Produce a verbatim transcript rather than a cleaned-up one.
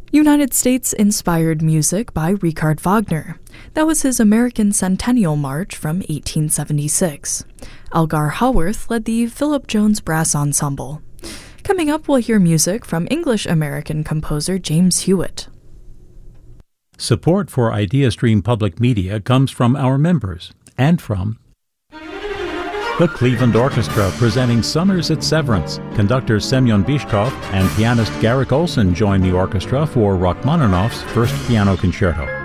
United States-inspired music by Richard Wagner. That was his American Centennial March from eighteen seventy-six. Elgar Haworth led the Philip Jones Brass Ensemble. Coming up, we'll hear music from English-American composer James Hewitt. Support for IdeaStream Public Media comes from our members and from the Cleveland Orchestra, presenting Summers at Severance. Conductor Semyon Bishkov and pianist Garrick Olson join the orchestra for Rachmaninoff's First Piano Concerto.